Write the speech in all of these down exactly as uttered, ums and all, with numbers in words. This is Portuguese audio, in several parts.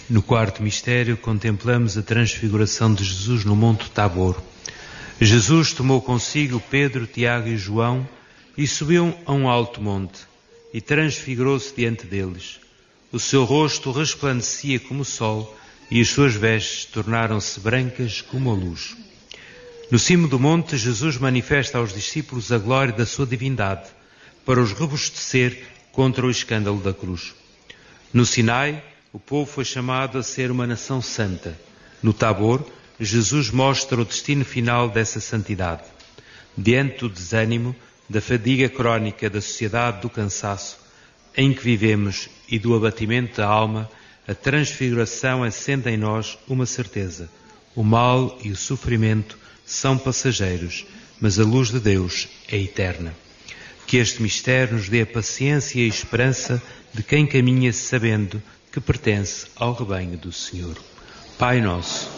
No quarto mistério, contemplamos a transfiguração de Jesus no Monte Tabor. Jesus tomou consigo Pedro, Tiago e João e subiu a um alto monte e transfigurou-se diante deles. O seu rosto resplandecia como o sol e as suas vestes tornaram-se brancas como a luz. No cimo do monte, Jesus manifesta aos discípulos a glória da sua divindade para os robustecer contra o escândalo da cruz. No Sinai, o povo foi chamado a ser uma nação santa. No Tabor, Jesus mostra o destino final dessa santidade. Diante do desânimo, da fadiga crónica da sociedade do cansaço em que vivemos e do abatimento da alma, a transfiguração acende em nós uma certeza. O mal e o sofrimento são passageiros, mas a luz de Deus é eterna. Que este mistério nos dê a paciência e a esperança de quem caminha sabendo que pertence ao rebanho do Senhor. Pai nosso,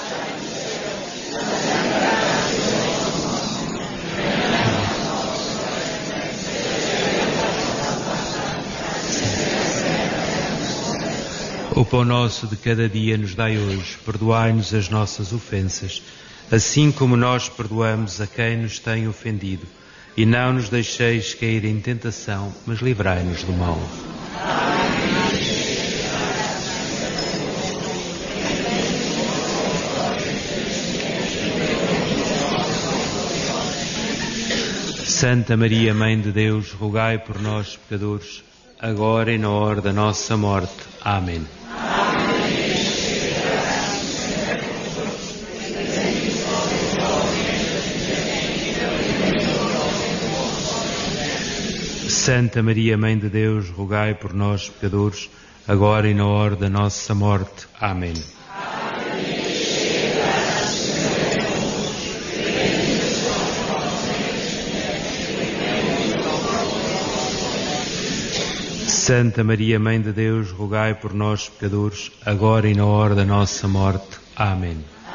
o pão nosso de cada dia nos dai hoje, perdoai-nos as nossas ofensas, assim como nós perdoamos a quem nos tem ofendido. E não nos deixeis cair em tentação, mas livrai-nos do mal. Santa Maria, Mãe de Deus, rogai por nós, pecadores, agora e na hora da nossa morte. Amém. Santa Maria, Mãe de Deus, rogai por nós, pecadores, agora e na hora da nossa morte. Amém. Santa Maria, Mãe de Deus, rogai por nós, pecadores, agora e na hora da nossa morte. Amém.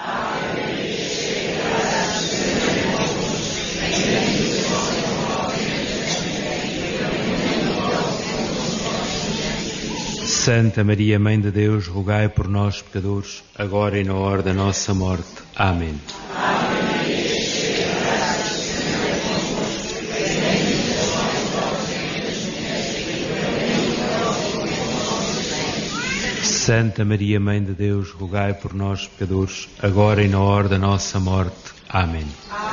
Santa Maria, Mãe de Deus, rogai por nós, pecadores, agora e na hora da nossa morte. Amém. Santa Maria, Mãe de Deus, rogai por nós, pecadores, agora e na hora da nossa morte. Amém.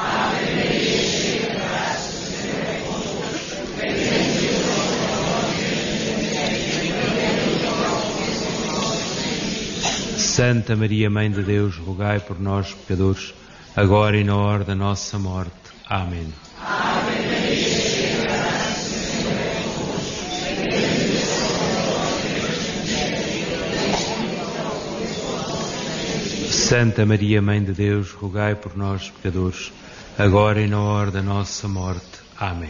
Santa Maria, Mãe de Deus, rogai por nós, pecadores, agora e na hora da nossa morte. Amém. Santa Maria, Mãe de Deus, rogai por nós, pecadores, agora e na hora da nossa morte. Amém.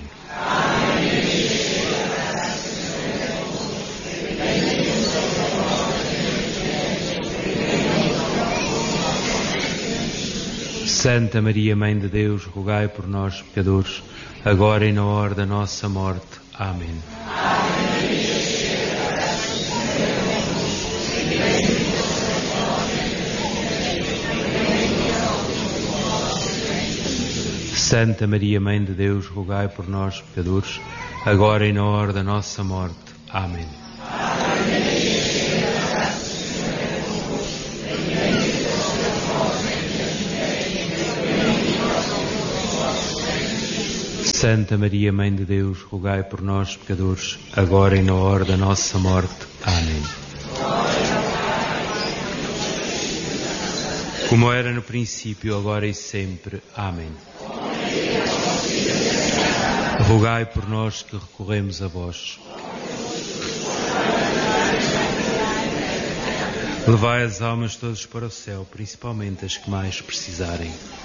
Santa Maria, Mãe de Deus, rogai por nós, pecadores, agora e na hora da nossa morte. Amém. Santa Maria, Mãe de Deus, rogai por nós, pecadores, agora e na hora da nossa morte. Amém. Santa Maria, Mãe de Deus, rogai por nós, pecadores, agora e na hora da nossa morte. Amém. Como era no princípio, agora e sempre. Amém. Rogai por nós que recorremos a vós. Levai as almas todas para o céu, principalmente as que mais precisarem.